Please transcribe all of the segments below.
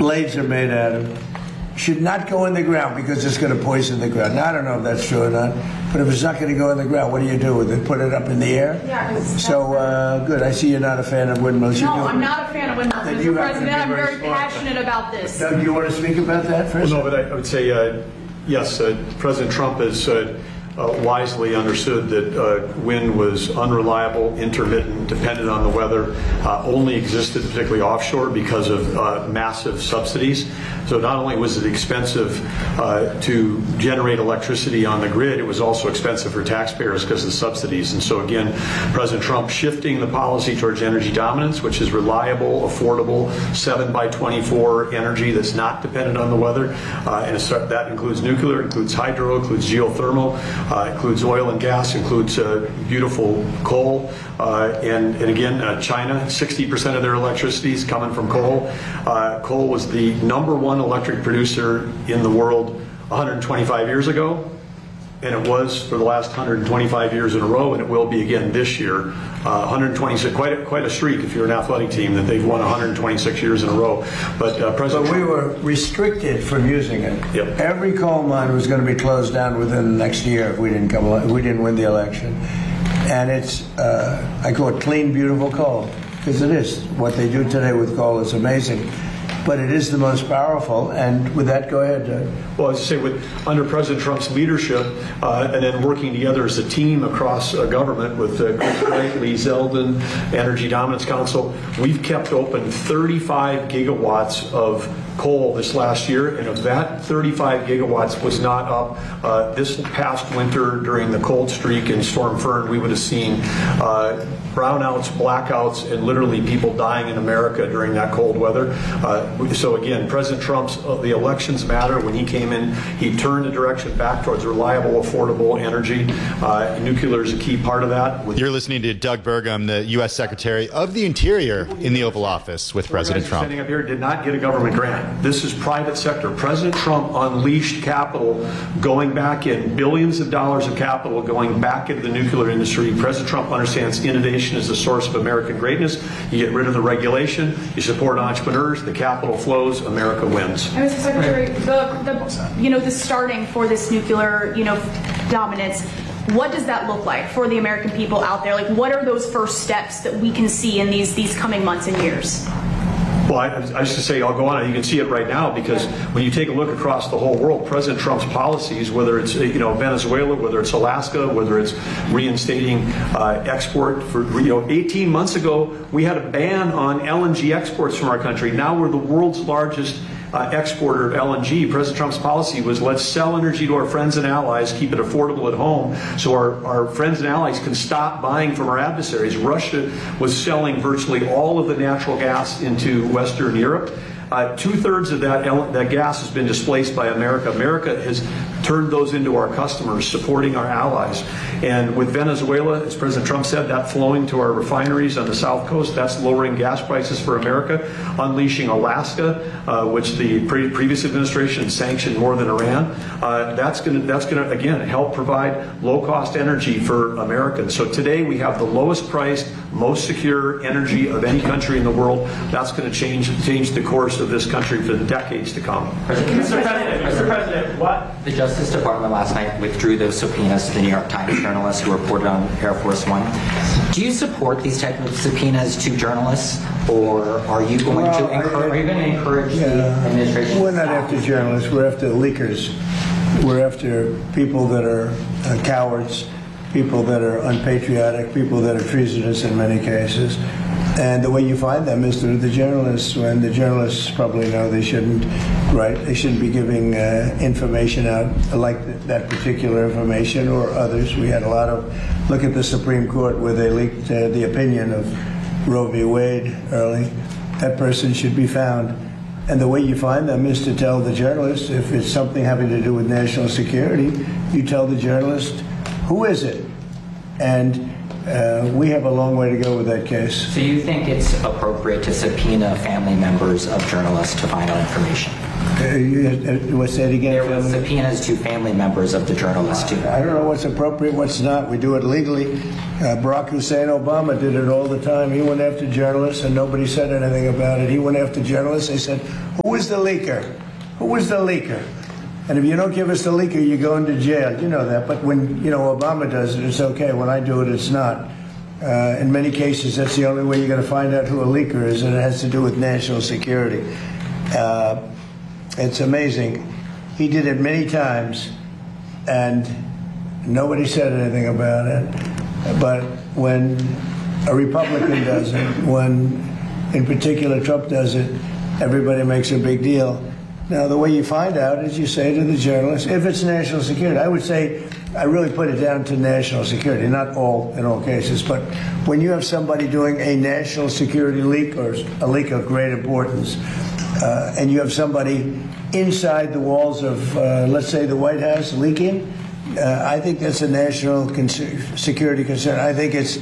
blades are made out of should not go in the ground because it's going to poison the ground. Now, I don't know if that's true or not, but if it's not going to go in the ground, what do you do with it? Put it up in the air? Yeah. So, good. I see you're not a fan of windmills. No, I'm not a fan of windmills, Mr. President. I'm very passionate about this. Doug, do you want to speak about that first? Well, no, but I would say, yes, President Trump has wisely understood that wind was unreliable, intermittent, dependent on the weather, only existed particularly offshore because of massive subsidies. So not only was it expensive to generate electricity on the grid, it was also expensive for taxpayers because of the subsidies. And so again, President Trump shifting the policy towards energy dominance, which is reliable, affordable, 7x24 energy that's not dependent on the weather. And that includes nuclear, includes hydro, includes geothermal, includes oil and gas, includes beautiful coal. And again, China, 60% of their electricity is coming from coal. Coal was the #1 electric producer in the world 125 years ago, and it was for the last 125 years in a row, and it will be again this year. 126, quite a streak if you're an athletic team that they've won 126 years in a row. But President But we Trump, were restricted from using it. Yep. Every coal mine was going to be closed down within the next year if we didn't win the election. And it's I call it clean, beautiful coal, because it is. What they do today with coal is amazing. But it is the most powerful. And with that, go ahead, Doug. well, as I say, under President Trump's leadership, and then working together as a team across government with Chris Wright, Lee Zeldin, Energy Dominance Council, we've kept open 35 gigawatts of coal this last year, and of that, 35 gigawatts was not up. This past winter, during the cold streak and Storm Fern, we would have seen brownouts, blackouts, and literally people dying in America during that cold weather. So again, President Trump's the elections matter. When he came in, he turned the direction back towards reliable, affordable energy. Nuclear is a key part of that. You're listening to Doug Burgum, the U.S. Secretary of the Interior in the Oval Office with President Trump. Standing up here did not get a government grant. This is private sector. President Trump unleashed capital going back in, billions of dollars of capital going back into the nuclear industry. President Trump understands innovation is the source of American greatness. You get rid of the regulation, you support entrepreneurs, the capital flows, America wins. And Mr. Secretary, the starting for this nuclear, dominance, what does that look like for the American people out there? Like, what are those first steps that we can see in these coming months and years? Well, I was going to say, I'll go on. You can see it right now because when you take a look across the whole world, President Trump's policies, whether it's Venezuela, whether it's Alaska, whether it's reinstating export for 18 months ago, we had a ban on LNG exports from our country. Now we're the world's largest exporter of LNG. President Trump's policy was let's sell energy to our friends and allies, keep it affordable at home, so our friends and allies can stop buying from our adversaries. Russia was selling virtually all of the natural gas into Western Europe. 2/3 of that gas has been displaced by America. America has turned those into our customers, supporting our allies. And with Venezuela, as President Trump said, that flowing to our refineries on the South Coast, that's lowering gas prices for America. Unleashing Alaska, which the previous administration sanctioned more than Iran, that's going to again help provide low-cost energy for Americans. So today we have the lowest priced, most secure energy of any country in the world. That's going to change the course of this country for decades to come. Mr. President, what? The Justice Department last night withdrew those subpoenas to the New York Times journalists who reported on Air Force One. Do you support these type of subpoenas to journalists, or are you going to encourage the administration? We're not after journalists. We're after leakers. We're after people that are cowards, people that are unpatriotic, people that are treasonous in many cases. And the way you find them is through the journalists. When the journalists probably know they shouldn't write, they shouldn't be giving information out like that particular information or others. We had a lot of, look at the Supreme Court where they leaked the opinion of Roe v. Wade early. That person should be found. And the way you find them is to tell the journalist, if it's something having to do with national security, you tell the journalist, who is it? And we have a long way to go with that case. So you think it's appropriate to subpoena family members of journalists to find out information? Say it again. There were subpoenas to family members of the journalists too. I don't know what's appropriate, what's not. We do it legally. Barack Hussein Obama did it all the time. He went after journalists and nobody said anything about it. He went after journalists. They said, who was the leaker? Who was the leaker? And if you don't give us the leaker, you go into jail. You know that. But when, Obama does it, it's okay. When I do it, it's not. In many cases, that's the only way you're going to find out who a leaker is, and it has to do with national security. It's amazing. He did it many times, and nobody said anything about it. But when a Republican does it, when, in particular, Trump does it, everybody makes a big deal. Now, the way you find out is you say to the journalist, if it's national security, I would say, I really put it down to national security, not in all cases, but when you have somebody doing a national security leak or a leak of great importance, and you have somebody inside the walls of, let's say, the White House leaking, I think that's a national security concern. I think it's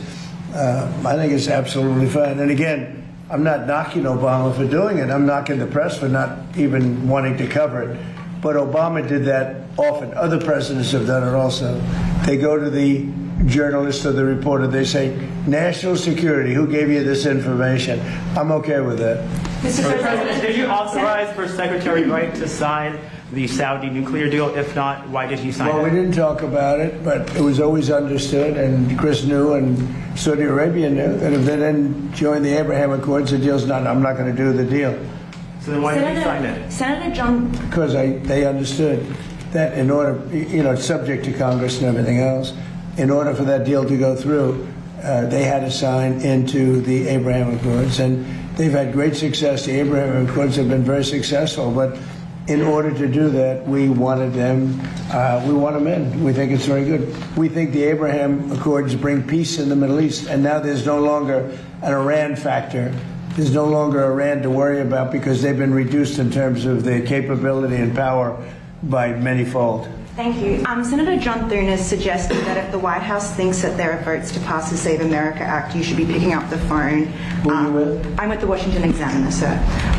absolutely fine. And again, I'm not knocking Obama for doing it. I'm knocking the press for not even wanting to cover it. But Obama did that often. Other presidents have done it also. They go to the journalist or the reporter. They say, national security, who gave you this information? I'm okay with that. Mr. President, did you authorize for Secretary Wright to sign the Saudi nuclear deal? If not, why did he sign it? Well, we didn't talk about it, but it was always understood, and Chris knew, and Saudi Arabia knew, that if they didn't join the Abraham Accords, the deal's not, I'm not going to do the deal. So then why did he sign it? Senator John... Because they understood that in order, it's subject to Congress and everything else, in order for that deal to go through, they had to sign into the Abraham Accords, and they've had great success. The Abraham Accords have been very successful, but in order to do that, we wanted them, we want them in. We think it's very good. We think the Abraham Accords bring peace in the Middle East, and now there's no longer an Iran factor. There's no longer Iran to worry about because they've been reduced in terms of their capability and power by manyfold. Thank you. Senator John Thune has suggested that if the White House thinks that there are votes to pass the Save America Act, you should be picking up the phone. Who are you with? I'm with the Washington Examiner, sir.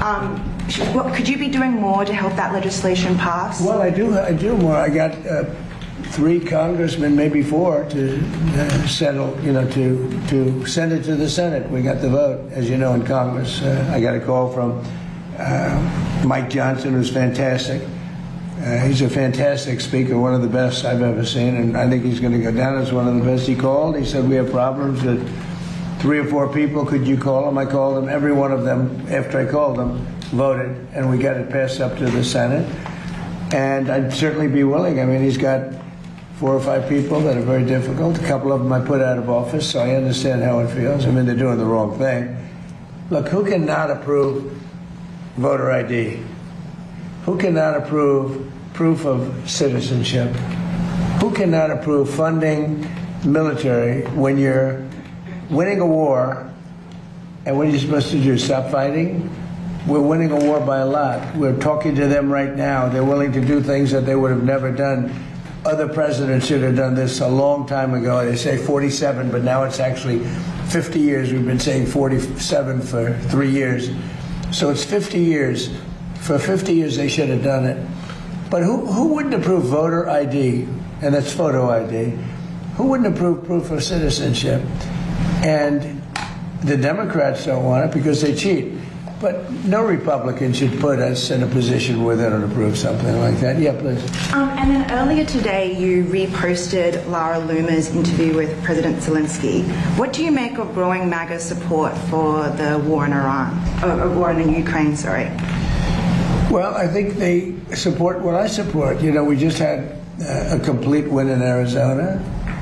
Could you be doing more to help that legislation pass? Well, I do more. I got 3 congressmen, maybe 4, to settle, to send it to the Senate. We got the vote, as you know, in Congress. I got a call from Mike Johnson, who's fantastic. He's a fantastic speaker, one of the best I've ever seen, and I think he's going to go down as one of the best. He called. He said, we have problems with 3 or 4 people. Could you call them? I called them. Every one of them, after I called them, voted, and we got it passed up to the Senate. And I'd certainly be willing. I mean, he's got 4 or 5 people that are very difficult. A couple of them I put out of office, so I understand how it feels. I mean, they're doing the wrong thing. Look, who cannot approve voter ID? Who cannot approve proof of citizenship? Who cannot approve funding military when you're winning a war? And what are you supposed to do, stop fighting? We're winning a war by a lot. We're talking to them right now. They're willing to do things that they would have never done. Other presidents should have done this a long time ago. They say 47, but now it's actually 50 years. We've been saying 47 for 3 years. So it's 50 years. For 50 years, they should have done it. But who wouldn't approve voter ID? And that's photo ID. Who wouldn't approve proof of citizenship? And the Democrats don't want it because they cheat. But no Republican should put us in a position where they don't approve something like that. Yeah, please. And then earlier today, you reposted Lara Loomer's interview with President Zelensky. What do you make of growing MAGA support for the war in war in Ukraine, sorry? Well, I think they support what I support. We just had a complete win in Arizona.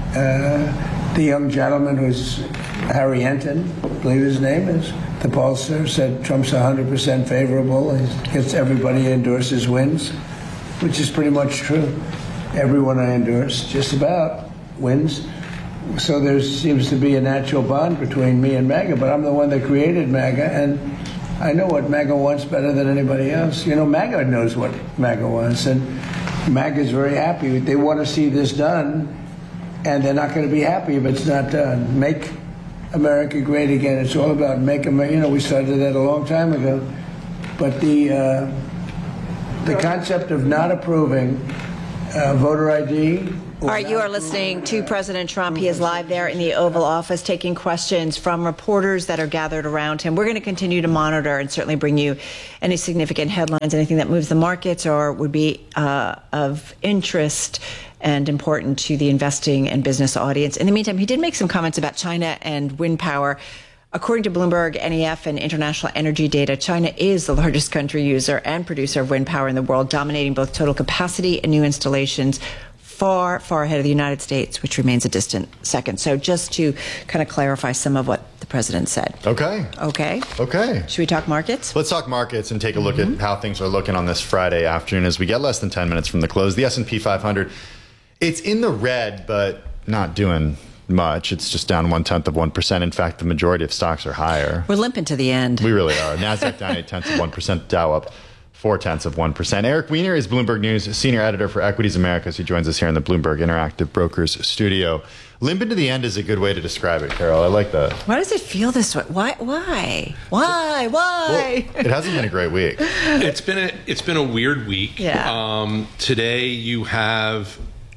The young gentleman who's Harry Enton, I believe his name is, the pollster, said Trump's 100% favorable. He gets everybody he endorses wins, which is pretty much true. Everyone I endorse just about wins. So there seems to be a natural bond between me and MAGA, but I'm the one that created MAGA, and I know what MAGA wants better than anybody else. MAGA knows what MAGA wants, and MAGA is very happy. They want to see this done, and they're not going to be happy if it's not done. Make America great again. It's all about make America. We started that a long time ago. But the concept of not approving voter ID. All right, you are listening to President Trump. He is live there in the Oval Office taking questions from reporters that are gathered around him. We're going to continue to monitor and certainly bring you any significant headlines, anything that moves the markets or would be of interest and important to the investing and business audience. In the meantime, he did make some comments about China and wind power. According to Bloomberg, NEF, and international energy data, China is the largest country user and producer of wind power in the world, dominating both total capacity and new installations, far, far ahead of the United States, which remains a distant second. So just to kind of clarify some of what the president said. Okay. Should we talk markets? Let's talk markets and take a look at how things are looking on this Friday afternoon as we get less than 10 minutes from the close. The S&P 500, it's in the red, but not doing much. It's just down 0.1%. In fact, the majority of stocks are higher. We're limping to the end. We really are. NASDAQ down 0.8%, Dow up 0.4%. Eric Weiner is Bloomberg News senior editor for Equities Americas. He joins us here in the Bloomberg Interactive Brokers studio. Limping to the end is a good way to describe it, Carol. I like that. Why does it feel this way? Why? Well, it hasn't been a great week. It's been a weird week. Yeah. Today you have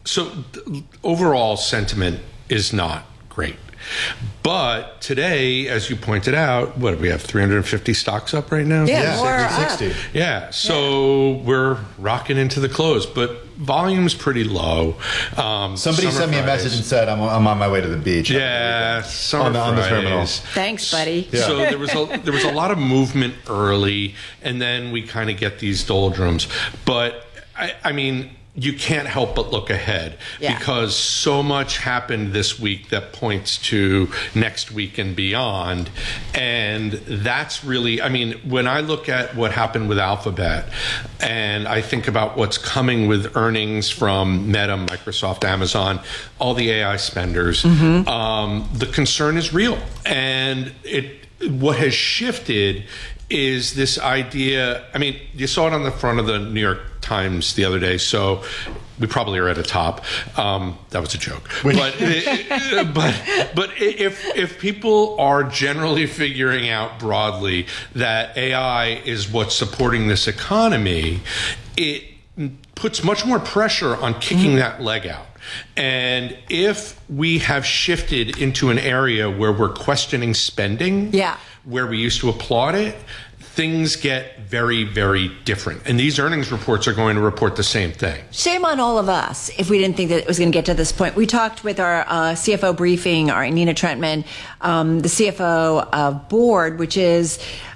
overall sentiment is not great. But today, as you pointed out, what we have 350 stocks up right now? Yeah, more 60. up. Yeah, so we're rocking into the close, but volume's pretty low. Somebody sent me a message and said, I'm on my way to the beach. Yeah, on the terminal. Thanks, buddy. Yeah. So there was a lot of movement early, and then we kind of get these doldrums. But I mean, you can't help but look ahead because so much happened this week that points to next week and beyond. And that's really, I mean, when I look at what happened with Alphabet and I think about what's coming with earnings from Meta, Microsoft, Amazon, all the AI spenders, the concern is real. And what has shifted is this idea. I mean, you saw it on the front of the New York Times the other day, so we probably are at a top. That was a joke. But if people are generally figuring out broadly that AI is what's supporting this economy, it puts much more pressure on kicking that leg out. And if we have shifted into an area where we're questioning spending, where we used to applaud it, things get very, very different. And these earnings reports are going to report the same thing. Shame on all of us if we didn't think that it was going to get to this point. We talked with our CFO briefing, our Nina Trentman, the CFO of Board, which is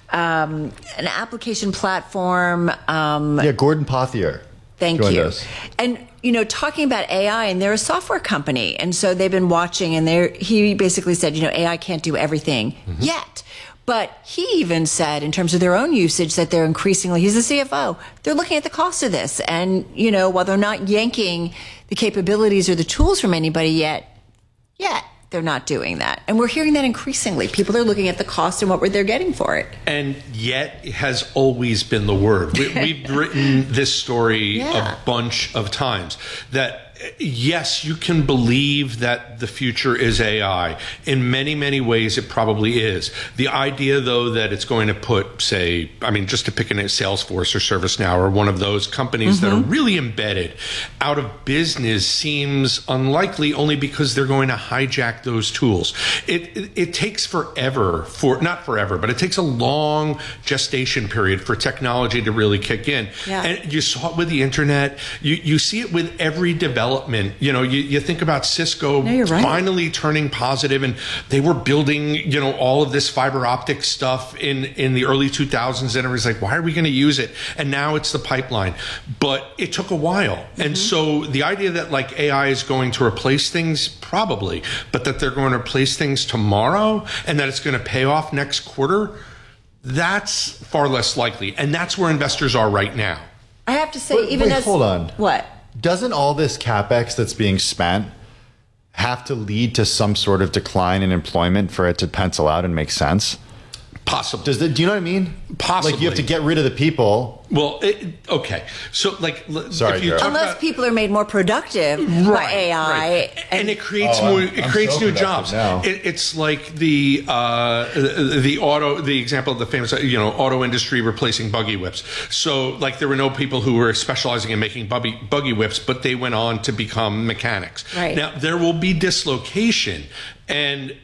an application platform. Gordon Pothier. Thank joined you. us. And, talking about AI, and they're a software company. And so they've been watching, and he basically said, AI can't do everything yet. But he even said, in terms of their own usage, that they're increasingly, he's the CFO, they're looking at the cost of this. And, while they're not yanking the capabilities or the tools from anybody yet, they're not doing that. And we're hearing that increasingly. People are looking at the cost and what they're getting for it. And yet it has always been the word. We've written this story a bunch of times that yes, you can believe that the future is AI. In many, many ways, it probably is. The idea, though, that it's going to put, just to pick a name, Salesforce or ServiceNow or one of those companies that are really embedded out of business seems unlikely only because they're going to hijack those tools. It takes forever not forever, but it takes a long gestation period for technology to really kick in. Yeah. And you saw it with the internet. You see it with every development. You think about Cisco finally turning positive, and they were building, all of this fiber optic stuff in the early 2000s, and everybody's like, why are we going to use it? And now it's the pipeline. But it took a while. And so the idea that like AI is going to replace things, probably, but that they're going to replace things tomorrow and that it's going to pay off next quarter, that's far less likely. And that's where investors are right now. I have to say, hold on. What? Doesn't all this CapEx that's being spent have to lead to some sort of decline in employment for it to pencil out and make sense? Possibly. Do you know what I mean? Possibly. Like you have to get rid of the people. Well, okay. So, like, Sorry, if you Jared. talk Unless about, people are made more productive by AI. right. And it creates more. It I'm creates so new productive jobs. now. It's like the example of the famous auto industry replacing buggy whips. So, like, there were no people who were specializing in making buggy whips, but they went on to become mechanics. Right. Now there will be dislocation, and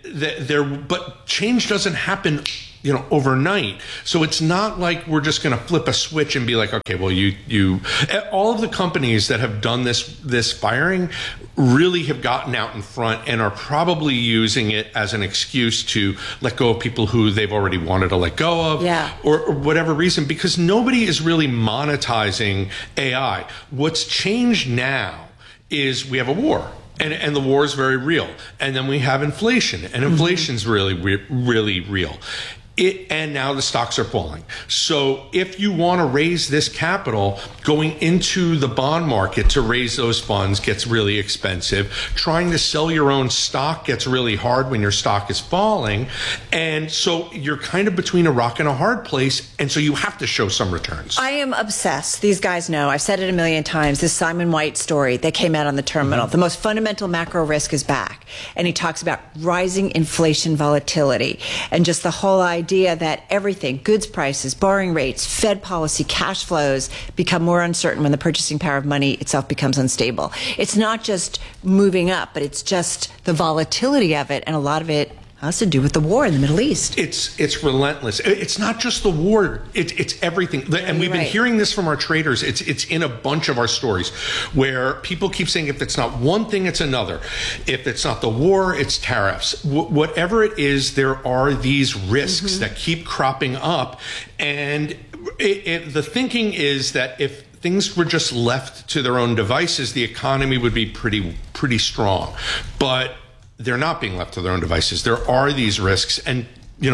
but change doesn't happen overnight. So it's not like we're just going to flip a switch and be like, okay, well, all of the companies that have done this firing really have gotten out in front and are probably using it as an excuse to let go of people who they've already wanted to let go of, or whatever reason, because nobody is really monetizing AI. What's changed now is we have a war. And the war is very real. And then we have inflation, and inflation's really real. And now the stocks are falling. So if you want to raise this capital, going into the bond market to raise those funds gets really expensive. Trying to sell your own stock gets really hard when your stock is falling. And so you're kind of between a rock and a hard place. And so you have to show some returns. I am obsessed. These guys know. I've said it a million times. This Simon White story that came out on the terminal. The most fundamental macro risk is back. And he talks about rising inflation volatility and just the whole idea that everything, goods prices, borrowing rates, Fed policy, cash flows become more uncertain when the purchasing power of money itself becomes unstable. It's not just moving up, but it's just the volatility of it, and a lot of it has to do with the war in the Middle East. It's relentless. It's not just the war. It's everything. And we've been hearing this from our traders. It's in a bunch of our stories where people keep saying if it's not one thing, it's another. If it's not the war, it's tariffs. Whatever it is, there are these risks that keep cropping up. And the thinking is that if things were just left to their own devices, the economy would be pretty strong. But they're not being left to their own devices. There are these risks, and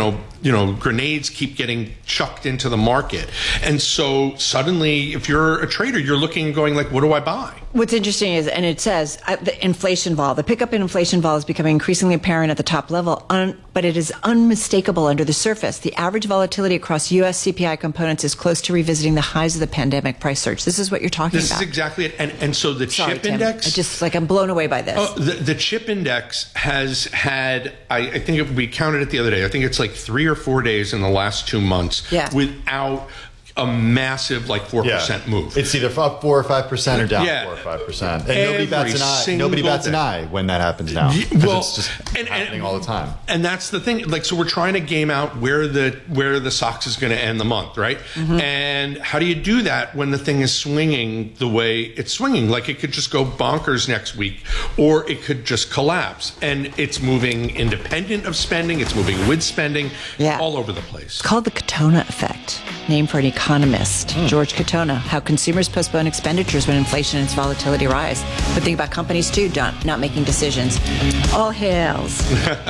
grenades keep getting chucked into the market. And so suddenly, if you're a trader, you're looking and going like, what do I buy? What's interesting is, and it says, the inflation vol, the pickup in inflation vol is becoming increasingly apparent at the top level, but it is unmistakable under the surface. The average volatility across U.S. CPI components is close to revisiting the highs of the pandemic price surge. This is what you're talking about. This is exactly it. And so the chip Tim. index... I'm blown away by this. The chip index has had, I think we counted it the other day, I think it's like 3 or 4 days in the last 2 months without a massive 4% move. It's either up 4 or 5% or down 4 or 5%. And nobody bats an eye when that happens now. Well, it's just happening all the time. And that's the thing. So we're trying to game out where the SOX is going to end the month, right? And how do you do that when the thing is swinging the way it's swinging? Like it could just go bonkers next week, or it could just collapse. And it's moving independent of spending. It's moving with spending all over the place. It's called the Katona effect, named for an economist, George Katona, how consumers postpone expenditures when inflation and its volatility rise. But think about companies too, not making decisions. All hails.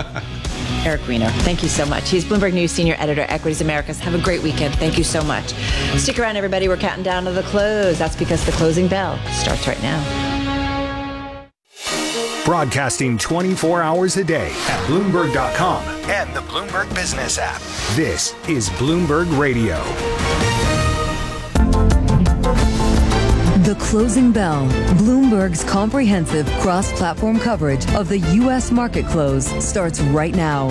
Eric Weiner, thank you so much. He's Bloomberg News Senior Editor, Equities Americas. Have a great weekend. Thank you so much. Stick around, everybody. We're counting down to the close. That's because the closing bell starts right now. Broadcasting 24 hours a day at Bloomberg.com and the Bloomberg Business app. This is Bloomberg Radio. The Closing Bell, Bloomberg's comprehensive cross-platform coverage of the U.S. market close, starts right now.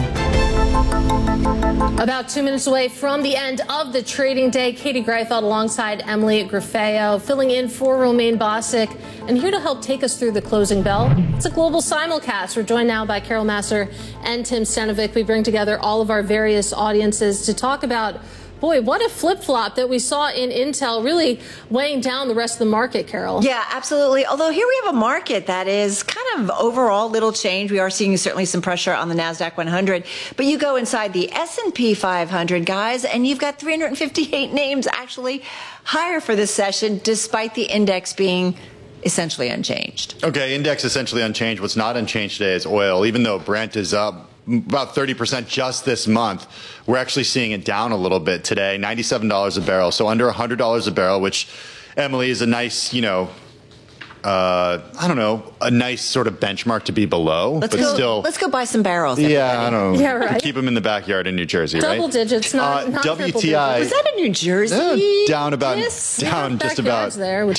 About 2 minutes away from the end of the trading day, Katie Greifeld alongside Emily Grafeo, filling in for Romaine Bosick, and here to help take us through the closing bell. It's a global simulcast. We're joined now by Carol Massar and Tim Stenovic. We bring together all of our various audiences to talk about, boy, what a flip-flop that we saw in Intel, really weighing down the rest of the market, Carol. Yeah, absolutely. Although here we have a market that is kind of overall little change. We are seeing certainly some pressure on the NASDAQ 100. But you go inside the S&P 500, guys, and you've got 358 names actually higher for this session, despite the index being essentially unchanged. Okay, index essentially unchanged. What's not unchanged today is oil. Even though Brent is up about 30% just this month, we're actually seeing it down a little bit today, $97 a barrel. So under $100 a barrel, which, Emily, is a nice, I don't know, a nice sort of benchmark to be below, Let's go buy some barrels. Yeah, I don't know. Yeah, right. Keep them in the backyard in New Jersey, right? Double digits, not triple digits. WTI. Was that in New Jersey? Down Yes. just about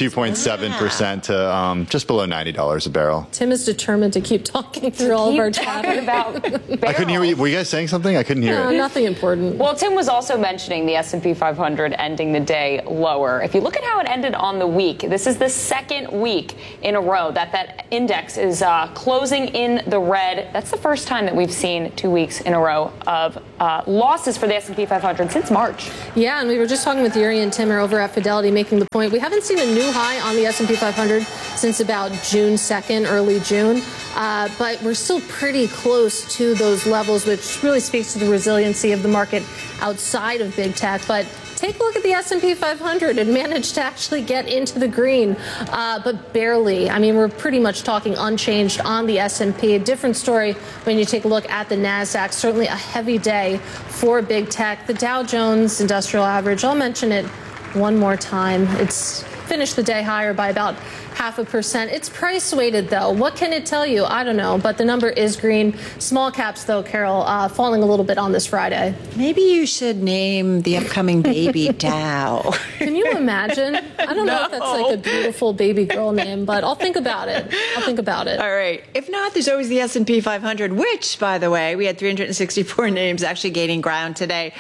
2.7% to just below $90 a barrel. Tim is determined to keep talking through all of our chatter. About I couldn't hear you. Were you guys saying something? I couldn't hear it. Nothing important. Well, Tim was also mentioning the S&P 500 ending the day lower. If you look at how it ended on the week, this is the second week in a row that index is closing in the red. That's the first time that we've seen 2 weeks in a row of losses for the S&P 500 since March. Yeah, and we were just talking with Yuri and Tim over at Fidelity, making the point we haven't seen a new high on the S&P 500 since about June 2nd, early June. But we're still pretty close to those levels, which really speaks to the resiliency of the market outside of big tech. But take a look at the S&P 500. It managed to actually get into the green, but barely. I mean, we're pretty much talking unchanged on the S&P. A different story when you take a look at the NASDAQ. Certainly a heavy day for big tech. The Dow Jones Industrial Average, I'll mention it one more time. It's finished the day higher by about 0.5%. It's price weighted, though. What can it tell you? I don't know, but the number is green. Small caps, though, Carol, falling a little bit on this Friday. Maybe you should name the upcoming baby Dow. Can you imagine? I don't know if that's like a beautiful baby girl name, but I'll think about it. All right. If not, there's always the S&P 500, which, by the way, we had 364 names actually gaining ground today.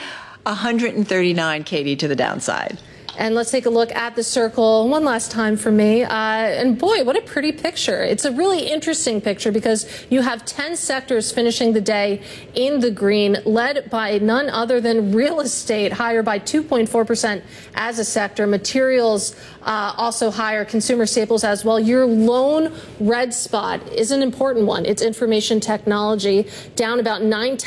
139, Katie, to the downside. And let's take a look at the circle one last time for me. And boy, what a pretty picture. It's a really interesting picture because you have 10 sectors finishing the day in the green, led by none other than real estate, higher by 2.4% as a sector. Materials also higher, consumer staples as well. Your lone red spot is an important one. It's information technology, down about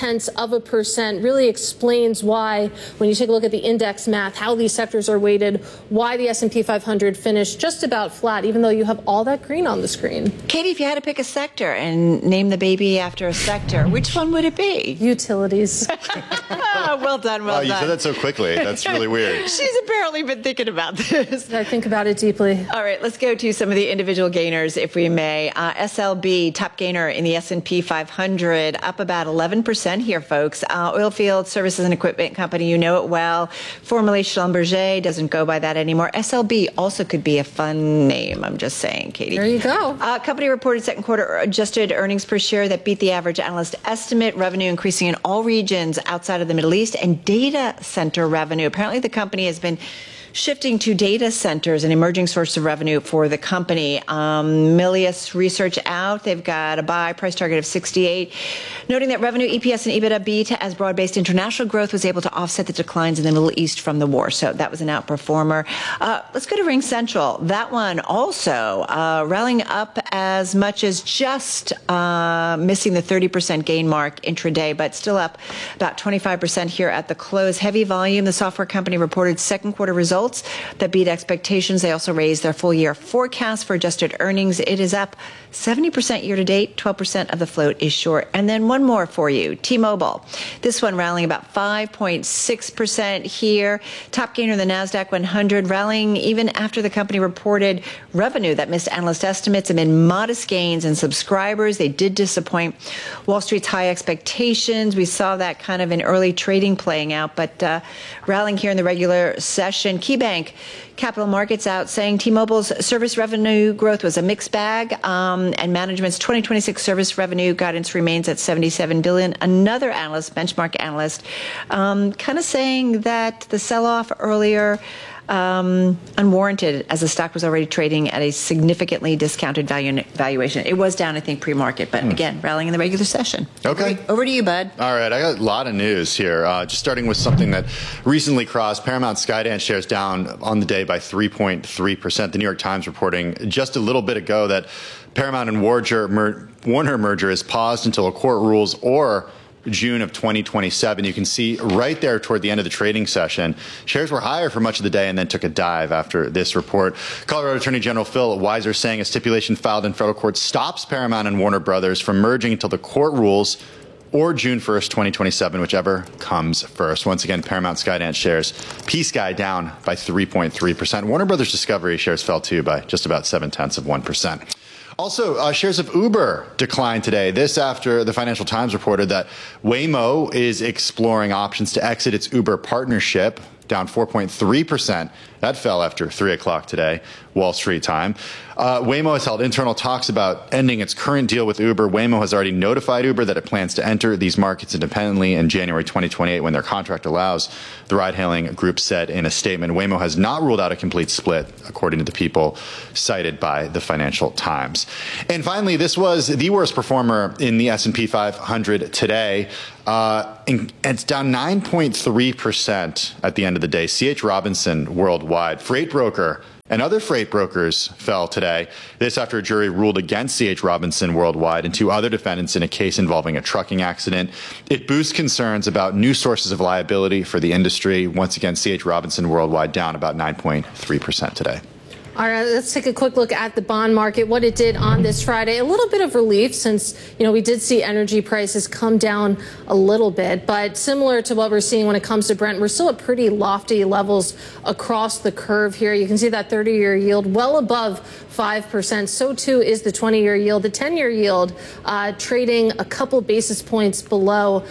0.9%. Really explains why, when you take a look at the index math, how these sectors are weighted, why the S&P 500 finished just about flat, even though you have all that green on the screen. Katie, if you had to pick a sector and name the baby after a sector, which one would it be? Utilities. Well done, well done. You said that so quickly. That's really weird. She's apparently been thinking about this. I think about it deeply. All right, let's go to some of the individual gainers, if we may. SLB, top gainer in the S&P 500, up about 11% here, folks. Oilfield Services and Equipment Company, you know it well. Formerly Schlumberger, doesn't go by that anymore. SLB also could be a fun name, I'm just saying, Katie. There you go. Company reported second quarter adjusted earnings per share that beat the average analyst estimate, revenue increasing in all regions outside of the Middle East, and data center revenue. Apparently the company has been shifting to data centers, an emerging source of revenue for the company. Milius Research out. They've got a buy price target of 68, noting that revenue, EPS, and EBITDA beat as broad-based international growth was able to offset the declines in the Middle East from the war. So that was an outperformer. Let's go to Ring Central. That one also rallying up as much as just missing the 30% gain mark intraday, but still up about 25% here at the close. Heavy volume. The software company reported second quarter results that beat expectations. They also raised their full year forecast for adjusted earnings. It is up 70% year to date. 12% of the float is short. And then one more for you, T-Mobile. This one rallying about 5.6% here. Top gainer in the NASDAQ 100, rallying even after the company reported revenue that missed analyst estimates amid modest gains in subscribers. They did disappoint Wall Street's high expectations. We saw that kind of in early trading playing out, but rallying here in the regular session. KeyBank Capital Markets out saying T-Mobile's service revenue growth was a mixed bag, and management's 2026 service revenue guidance remains at $77 billion. Another analyst, benchmark analyst, kind of saying that the sell-off earlier unwarranted, as the stock was already trading at a significantly discounted valuation. It was down, I think, pre-market, but again, rallying in the regular session. Okay. Over to you, bud. All right, I got a lot of news here. Just starting with something that recently crossed. Paramount Skydance shares down on the day by 3.3%. The New York Times reporting just a little bit ago that Paramount and Warner merger is paused until a court rules or June of 2027. You can see right there toward the end of the trading session, shares were higher for much of the day and then took a dive after this report. Colorado Attorney General Phil Weiser saying a stipulation filed in federal court stops Paramount and Warner Brothers from merging until the court rules or June 1st, 2027, whichever comes first. Once again, Paramount Skydance shares, P-Sky down by 3.3%. Warner Brothers Discovery shares fell too by just about 0.7%. Also, shares of Uber declined today. This after the Financial Times reported that Waymo is exploring options to exit its Uber partnership, down 4.3%. That fell after 3 o'clock today, Wall Street time. Waymo has held internal talks about ending its current deal with Uber. Waymo has already notified Uber that it plans to enter these markets independently in January 2028 when their contract allows, the ride-hailing group said in a statement. Waymo has not ruled out a complete split, according to the people cited by the Financial Times. And finally, this was the worst performer in the S&P 500 today. And it's down 9.3% at the end of the day. C.H. Robinson Worldwide, freight broker, and other freight brokers fell today. This after a jury ruled against C.H. Robinson Worldwide and 2 other defendants in a case involving a trucking accident. It boosts concerns about new sources of liability for the industry. Once again, C.H. Robinson Worldwide down about 9.3% today. All right, let's take a quick look at the bond market, what it did on this Friday. A little bit of relief since, we did see energy prices come down a little bit. But similar to what we're seeing when it comes to Brent, we're still at pretty lofty levels across the curve here. You can see that 30-year yield well above 5%. So, too, is the 20-year yield. The 10-year yield trading a couple basis points below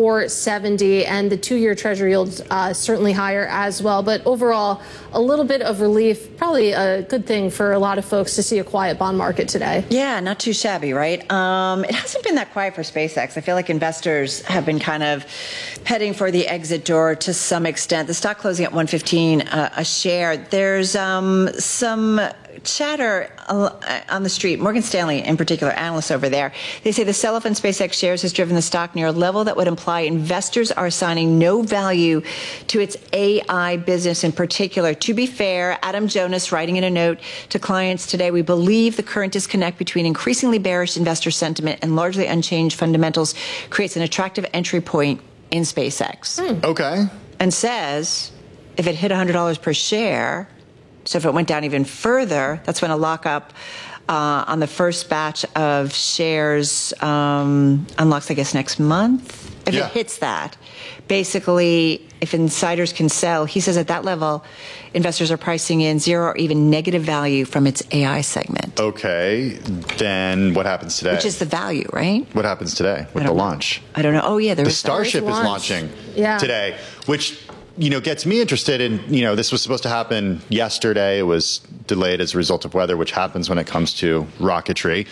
470, and the 2-year Treasury yield certainly higher as well. But overall, a little bit of relief, probably a good thing for a lot of folks to see a quiet bond market today. Yeah, not too shabby, right? It hasn't been that quiet for SpaceX. I feel like investors have been kind of heading for the exit door to some extent. The stock closing at $115 a share. There's some chatter on the street. Morgan Stanley, in particular, analysts over there, they say the sell-off in SpaceX shares has driven the stock near a level that would imply investors are assigning no value to its AI business in particular. To be fair, Adam Jonas writing in a note to clients today, we believe the current disconnect between increasingly bearish investor sentiment and largely unchanged fundamentals creates an attractive entry point in SpaceX. Okay. And says if it hit $100 per share, so if it went down even further, that's when a lockup on the first batch of shares unlocks, I guess, next month. If it hits that, basically, if insiders can sell, he says at that level, investors are pricing in zero or even negative value from its AI segment. Okay, then what happens today? Which is the value, right? What happens today with the launch? I don't know. Oh, yeah, the Starship is launching today, which gets me interested in, this was supposed to happen yesterday. It was delayed as a result of weather, which happens when it comes to rocketry.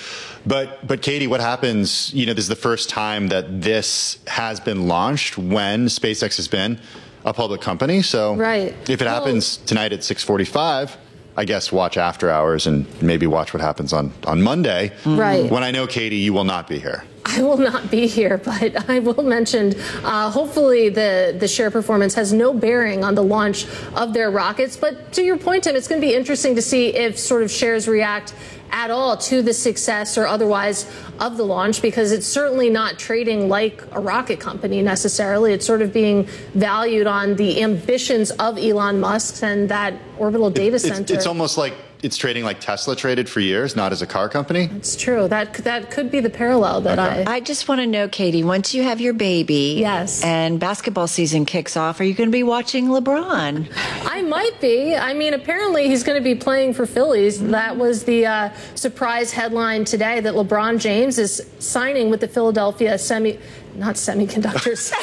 But Katie, what happens, this is the first time that this has been launched when SpaceX has been a public company. So if it happens tonight at 6:45, I guess watch after hours and maybe watch what happens on Monday. Right. When I know, Katie, you will not be here. I will not be here, but I will mention, hopefully the share performance has no bearing on the launch of their rockets. But to your point, Tim, it's going to be interesting to see if sort of shares react at all to the success or otherwise of the launch, because it's certainly not trading like a rocket company necessarily. It's sort of being valued on the ambitions of Elon Musk and that orbital data center. It's almost like it's trading like Tesla traded for years, not as a car company. It's true. That could be the parallel that I just want to know, Katie, once you have your baby, and basketball season kicks off, are you going to be watching LeBron? I might be. I mean, apparently he's going to be playing for Phillies. That was the surprise headline today, that LeBron James is signing with the Philadelphia 76ers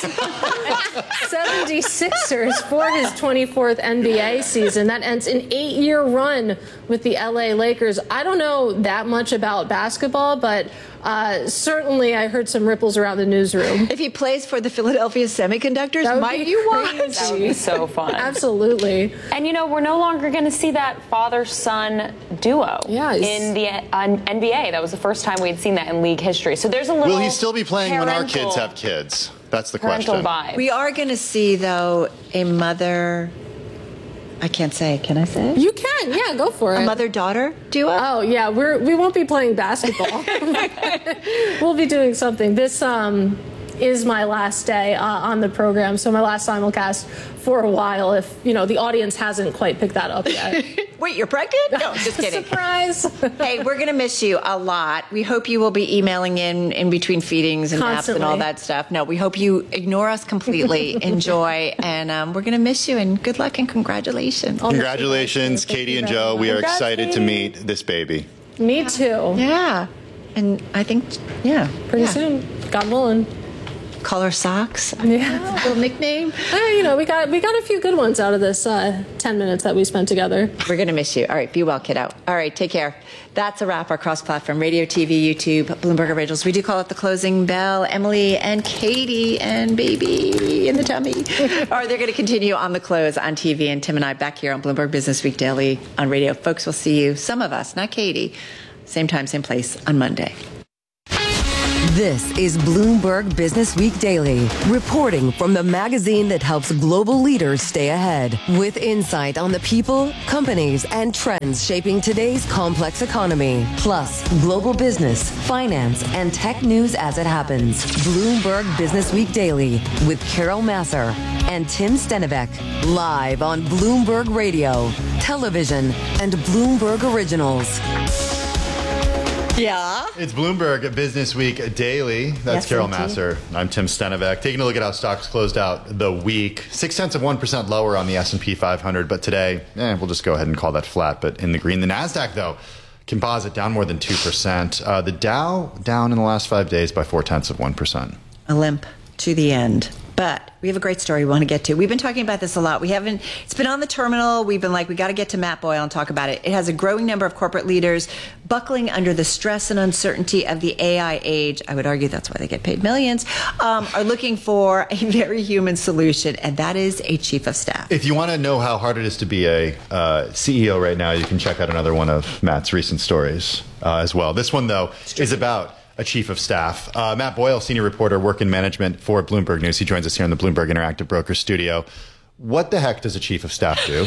for his 24th NBA season. That ends an 8-year run with the LA Lakers. I don't know that much about basketball, but certainly I heard some ripples around the newsroom. If he plays for the Philadelphia Semiconductors, might you watch? That would be so fun. Absolutely. And we're no longer going to see that father-son duo in the NBA. That was the first time we had seen that in league history. So there's a little. Will he still be playing when our kids have kids? That's the question. Vibe. We are going to see, though, a mother. I can't say. Can I say? You can. Yeah, go for it. A mother-daughter duo? Oh, yeah. We won't be playing basketball. We'll be doing something. This is my last day on the program. So my last simulcast for a while, if, the audience hasn't quite picked that up yet. Wait, you're pregnant? No, just kidding. Surprise. Hey, we're going to miss you a lot. We hope you will be emailing in between feedings and naps and all that stuff. No, we hope you ignore us completely, enjoy, and we're going to miss you, and good luck and congratulations. Congratulations, Katie and Joe. We are excited to meet this baby. Me too. Yeah. And I think, pretty soon, God willing. Call her Socks. Yeah. Little nickname. We got a few good ones out of this 10 minutes that we spent together. We're going to miss you. All right. Be well, kiddo. All right. Take care. That's a wrap. Our cross-platform radio, TV, YouTube, Bloomberg Originals. We do call it the closing bell. Emily and Katie and baby in the tummy. They're going to continue on the close on TV. And Tim and I back here on Bloomberg Business Week Daily on radio. Folks, we'll see you, some of us, not Katie, same time, same place on Monday. This is Bloomberg Business Week Daily, reporting from the magazine that helps global leaders stay ahead, with insight on the people, companies, and trends shaping today's complex economy, plus global business, finance, and tech news as it happens. Bloomberg Business Week Daily with Carol Massar and Tim Stenivek, live on Bloomberg Radio, television, and Bloomberg Originals. Yeah. It's Bloomberg Business Week Daily. That's Carol Massar. I'm Tim Stenivek. Taking a look at how stocks closed out the week. 0.6% lower on the S&P 500, but today, we'll just go ahead and call that flat, but in the green. The NASDAQ, though, composite down more than 2%. The Dow down in the last 5 days by 0.4%. A limp to the end. But we have a great story we want to get to. We've been talking about this a lot. It's been on the terminal. We've been like, we got to get to Matt Boyle and talk about it. It has a growing number of corporate leaders buckling under the stress and uncertainty of the AI age. I would argue that's why they get paid millions, are looking for a very human solution, and that is a chief of staff. If you want to know how hard it is to be a CEO right now, you can check out another one of Matt's recent stories as well. This one, though, is about a chief of staff. Matt Boyle, senior reporter, work in management for Bloomberg News. He joins us here in the Bloomberg Interactive Broker studio. What the heck does a chief of staff do?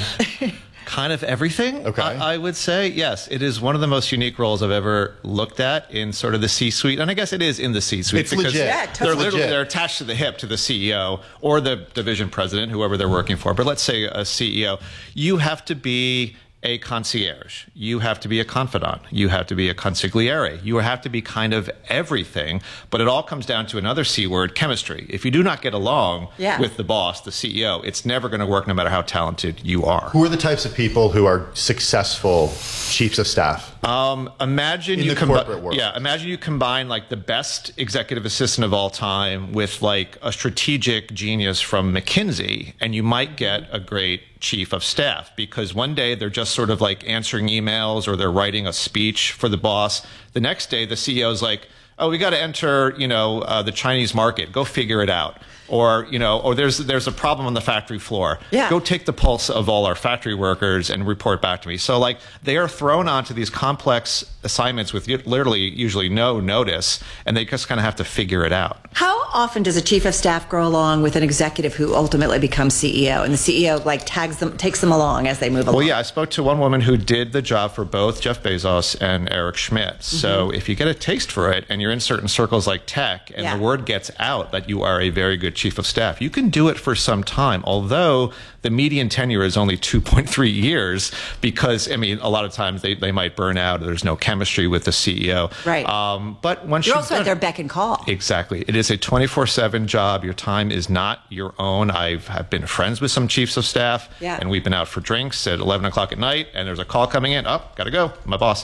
Kind of everything. Okay. I would say, yes, it is one of the most unique roles I've ever looked at in sort of the C-suite. And I guess it is in the C-suite. It's legit. Yeah, totally. They're attached to the hip to the CEO or the division president, whoever they're working for. But let's say a CEO. You have to be a concierge. You have to be a confidant. You have to be a consigliere. You have to be kind of everything. But it all comes down to another C word, chemistry. If you do not get along with the boss, the CEO, it's never going to work no matter how talented you are. Who are the types of people who are successful chiefs of staff? Imagine in you the corporate world. Yeah, imagine you combine like the best executive assistant of all time with like a strategic genius from McKinsey, and you might get a great chief of staff, because one day they're just sort of like answering emails or they're writing a speech for the boss. The next day the CEO is like, oh, we got to enter, the Chinese market. Go figure it out. Or, or there's a problem on the factory floor. Yeah. Go take the pulse of all our factory workers and report back to me. So like they are thrown onto these complex assignments with literally usually no notice, and they just kind of have to figure it out. How often does a chief of staff go along with an executive who ultimately becomes CEO, and the CEO like takes them along as they move along? Well, yeah, I spoke to one woman who did the job for both Jeff Bezos and Eric Schmidt. So if you get a taste for it and you're in certain circles like tech, and the word gets out that you are a very good chief of staff, you can do it for some time, although the median tenure is only 2.3 years, because, a lot of times they might burn out, or there's no chemistry with the CEO. Right. But once you're also at their beck and call. Exactly. It is a 24/7 job. Your time is not your own. I've been friends with some chiefs of staff, and we've been out for drinks at 11 o'clock at night, and there's a call coming in. Oh, gotta go. My boss.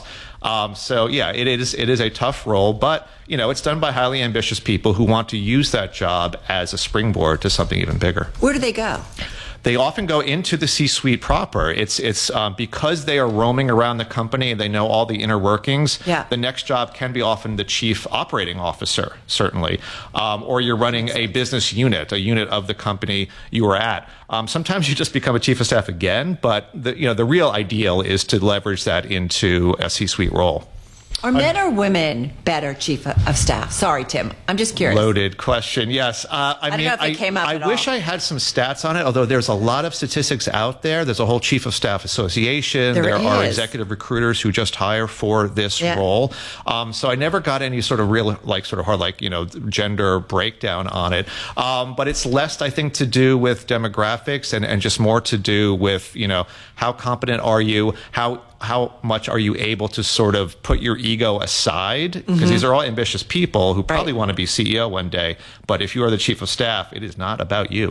It is a tough role, but it's done by highly ambitious people who want to use that job as a springboard to something even bigger. Where do they go? They often go into the C-suite proper. It's because they are roaming around the company and they know all the inner workings. Yeah. The next job can be often the chief operating officer, certainly, or you're running a business unit, a unit of the company you are at. Sometimes you just become a chief of staff again, but the real ideal is to leverage that into a C-suite role. Are men or women better chief of staff? Sorry, Tim. I'm just curious. Loaded question. Yes. I don't know if it came up at all. I wish I had some stats on it, although there's a lot of statistics out there. There's a whole chief of staff association. There are executive recruiters who just hire for this role. So I never got any sort of real, hard, gender breakdown on it. But it's less, I think, to do with demographics and just more to do with, how competent are you? How much are you able to sort of put your ego aside? Because these are all ambitious people who probably want to be CEO one day. But if you are the chief of staff, it is not about you.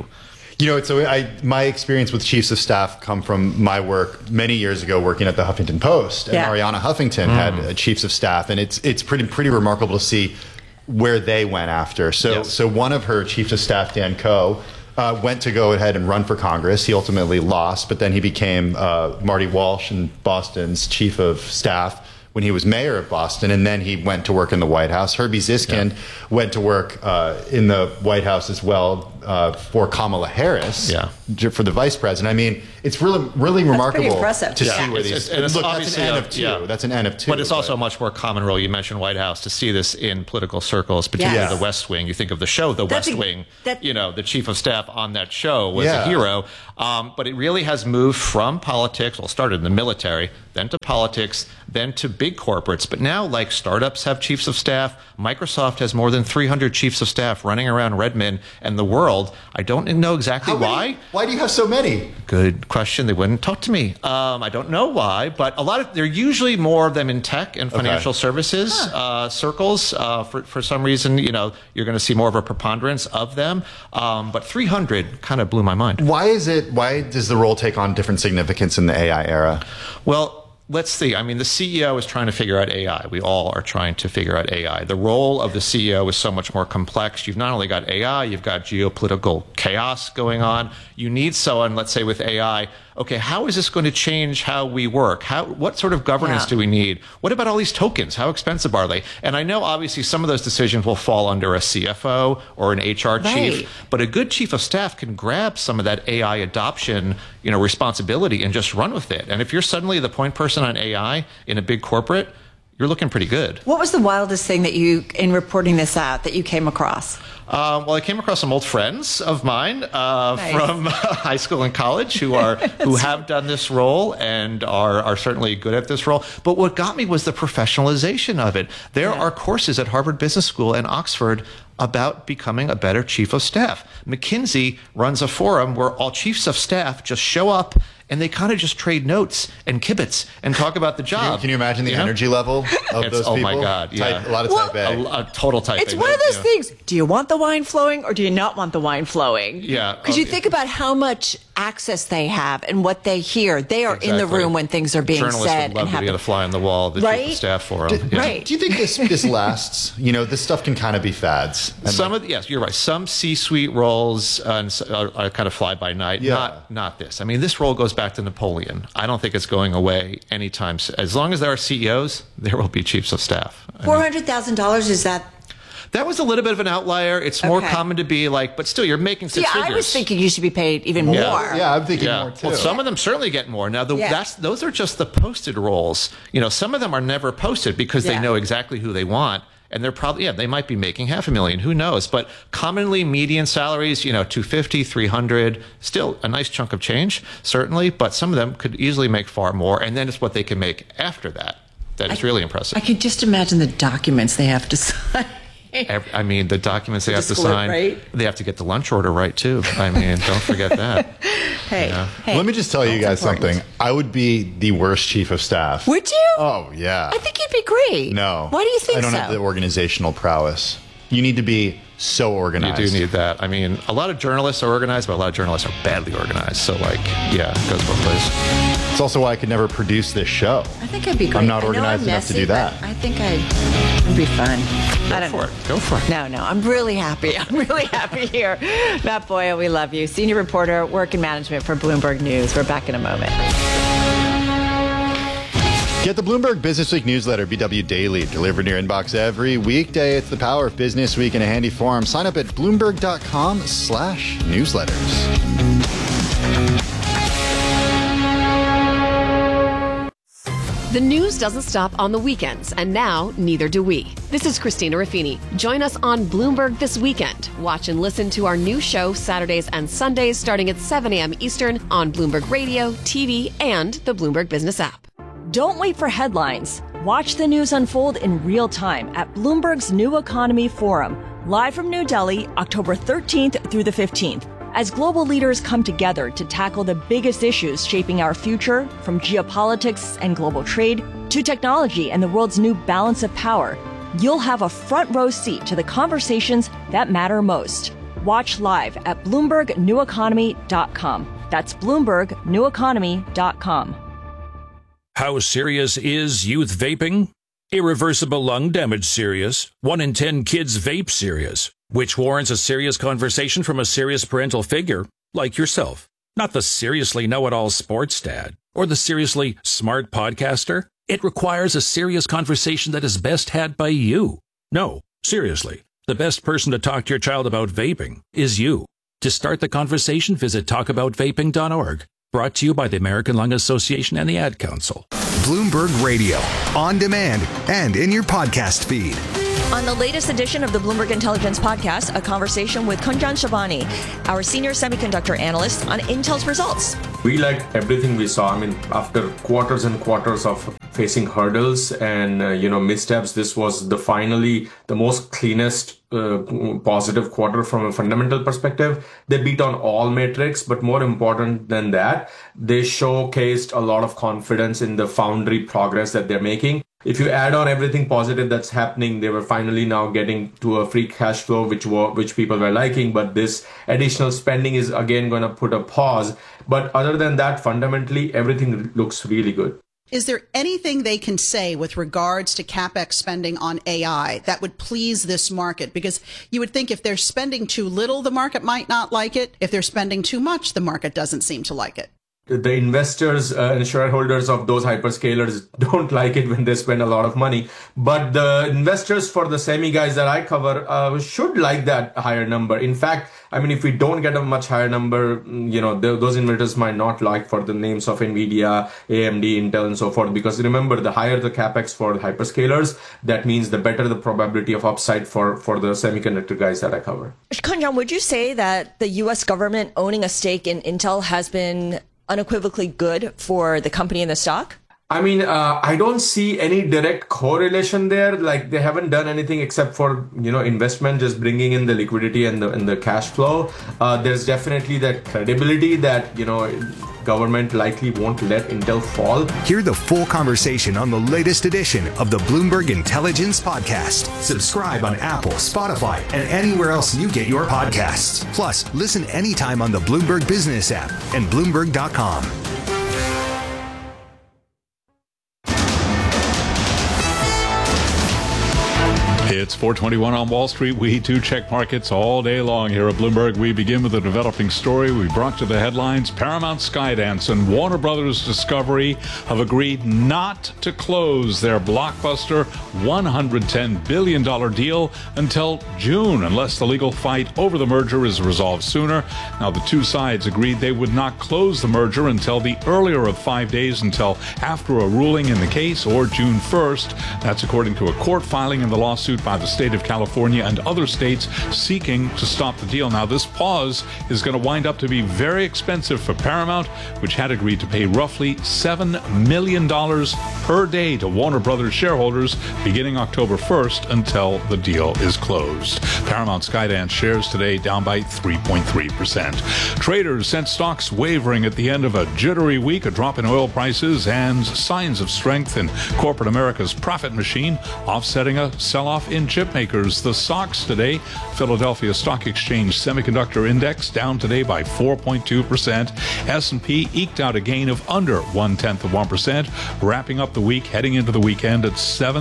My experience with chiefs of staff come from my work many years ago working at the Huffington Post. And Arianna Huffington had chiefs of staff. And it's pretty remarkable to see where they went after. So one of her chiefs of staff, Dan Coe, went to go ahead and run for Congress. He ultimately lost, but then he became Marty Walsh in Boston's chief of staff when he was mayor of Boston, and then he went to work in the White House. Herbie Ziskind went to work in the White House as well for Kamala Harris for the vice president. I mean, it's really remarkable to see where these... And look, that's an N of two. That's an N of two. But it's also a much more common role. You mentioned White House. To see this in political circles, particularly the West Wing. You think of the show, The West Wing. The chief of staff on that show was a hero. But it really has moved from politics, well, started in the military, then to politics, then to big corporates. But now, like, startups have chiefs of staff. Microsoft has more than 300 chiefs of staff running around Redmond and the world. I don't know exactly why. Why do you have so many? Good question. They wouldn't talk to me. I don't know why, but they're usually more of them in tech and financial services circles. For some reason, you're going to see more of a preponderance of them. But 300 kind of blew my mind. Why does the role take on different significance in the AI era? Well, let's see. I mean, the CEO is trying to figure out AI. We all are trying to figure out AI. The role of the CEO is so much more complex. You've not only got AI, you've got geopolitical chaos going on. You need someone, let's say with AI, okay, how is this going to change how we work? What sort of governance do we need? What about all these tokens? How expensive are they? And I know obviously some of those decisions will fall under a CFO or an HR chief, but a good chief of staff can grab some of that AI adoption, responsibility and just run with it. And if you're suddenly the point person on AI in a big corporate, you're looking pretty good. What was the wildest thing that you, in reporting this out, that you came across? Well, I came across some old friends of mine from high school and college who have done this role and are certainly good at this role. But what got me was the professionalization of it. There are courses at Harvard Business School and Oxford about becoming a better chief of staff. McKinsey runs a forum where all chiefs of staff just show up and they kind of just trade notes and kibitz and talk about the job. Can you imagine the energy level of those people? Oh my God, a lot of type A. A total type A. It's one of those things. Do you want the wine flowing or do you not want the wine flowing? Yeah. Because you think about how much access they have and what they hear. They are in the room when things are being Journalists said. Would love to be a fly on the wall, the chief of staff forum. Right. Do you think this lasts? This stuff can kind of be fads. Yes, you're right. Some C-suite roles are kind of fly by night. Not this. I mean, this role goes back to Napoleon. I don't think it's going away anytime soon. As long as there are CEOs, there will be chiefs of staff. $400,000, is that? That was a little bit of an outlier. It's more common to be but still, you're making six figures. I was thinking you should be paid even more. Yeah, I'm thinking more too. Well, some of them certainly get more. Now, those are just the posted roles. some of them are never posted because they know exactly who they want. And they're probably, they might be making $500,000, who knows? But commonly median salaries, $250,000, $300,000, still a nice chunk of change, certainly. But some of them could easily make far more. And then it's what they can make after that. That is really impressive. I can just imagine the documents they have to sign. I mean, the documents they have to sign, they have to get the lunch order right, too. I mean, don't forget that. Hey, let me just tell you guys something. I would be the worst chief of staff. Would you? Oh, yeah. I think you'd be great. No. Why do you think so? I don't have the organizational prowess. You need to be so organized. You do need that. I mean, a lot of journalists are organized, but a lot of journalists are badly organized. So, it goes both ways. It's also why I could never produce this show. I think I'd be great. I'm not organized enough to do that. I think it'd be fun. Go for it. No, I'm really happy. I'm really happy here. Matt Boyle, we love you. Senior reporter, work and management for Bloomberg News. We're back in a moment. Get the Bloomberg Business Week newsletter, BW Daily, delivered in your inbox every weekday. It's the power of Business Week in a handy form. Sign up at Bloomberg.com/newsletters. The news doesn't stop on the weekends, and now neither do we. This is Christina Ruffini. Join us on Bloomberg This Weekend. Watch and listen to our new show Saturdays and Sundays starting at 7 a.m. Eastern on Bloomberg Radio, TV, and the Bloomberg Business app. Don't wait for headlines. Watch the news unfold in real time at Bloomberg's New Economy Forum, live from New Delhi, October 13th through the 15th. As global leaders come together to tackle the biggest issues shaping our future, from geopolitics and global trade to technology and the world's new balance of power, you'll have a front row seat to the conversations that matter most. Watch live at BloombergNewEconomy.com. That's BloombergNewEconomy.com. How serious is youth vaping? Irreversible lung damage serious. 1 in 10 kids vape serious. Which warrants a serious conversation from a serious parental figure, like yourself. Not the seriously know-it-all sports dad, or the seriously smart podcaster. It requires a serious conversation that is best had by you. No, seriously, the best person to talk to your child about vaping is you. To start the conversation, visit talkaboutvaping.org. Brought to you by the American Lung Association and the Ad Council. Bloomberg Radio, on demand and in your podcast feed. On the latest edition of the Bloomberg Intelligence Podcast, a conversation with Kunjan Shabani, our senior semiconductor analyst, on Intel's results. We liked everything we saw. I mean, after quarters and quarters of facing hurdles and, missteps, this was finally the most cleanest positive quarter from a fundamental perspective. They beat on all metrics, but more important than that, they showcased a lot of confidence in the foundry progress that they're making. If you add on everything positive that's happening, they were finally now getting to a free cash flow, which people were liking. But this additional spending is again going to put a pause. But other than that, fundamentally, everything looks really good. Is there anything they can say with regards to CapEx spending on AI that would please this market? Because you would think if they're spending too little, the market might not like it. If they're spending too much, the market doesn't seem to like it. The investors and shareholders of those hyperscalers don't like it when they spend a lot of money. But the investors for the semi guys that I cover should like that higher number. In fact, I mean, if we don't get a much higher number, those investors might not like for the names of NVIDIA, AMD, Intel, and so forth. Because remember, the higher the capex for the hyperscalers, that means the better the probability of upside for the semiconductor guys that I cover. Kunjan, would you say that the U.S. government owning a stake in Intel has been unequivocally good for the company and the stock? I mean, I don't see any direct correlation there. Like, they haven't done anything except for, investment, just bringing in the liquidity and the cash flow. There's definitely that credibility that, government likely won't let Intel fall. Hear the full conversation on the latest edition of the Bloomberg Intelligence Podcast. Subscribe on Apple, Spotify, and anywhere else you get your podcasts. Plus, listen anytime on the Bloomberg Business app and Bloomberg.com. It's 4:21 on Wall Street. We do check markets all day long here at Bloomberg. We begin with a developing story we brought to the headlines. Paramount, Skydance, and Warner Brothers Discovery have agreed not to close their blockbuster $110 billion deal until June, unless the legal fight over the merger is resolved sooner. Now, the two sides agreed they would not close the merger until the earlier of 5 days, until after a ruling in the case, or June 1st. That's according to a court filing in the lawsuit by the state of California and other states seeking to stop the deal. Now, this pause is going to wind up to be very expensive for Paramount, which had agreed to pay roughly $7 million per day to Warner Brothers shareholders beginning October 1st until the deal is closed. Paramount Skydance shares today down by 3.3%. Traders sent stocks wavering at the end of a jittery week, a drop in oil prices and signs of strength in corporate America's profit machine, offsetting a sell-off in chip makers. The SOX today, Philadelphia Stock Exchange Semiconductor Index, down today by 4.2%. S&P eked out a gain of under 0.1%, wrapping up the week, heading into the weekend at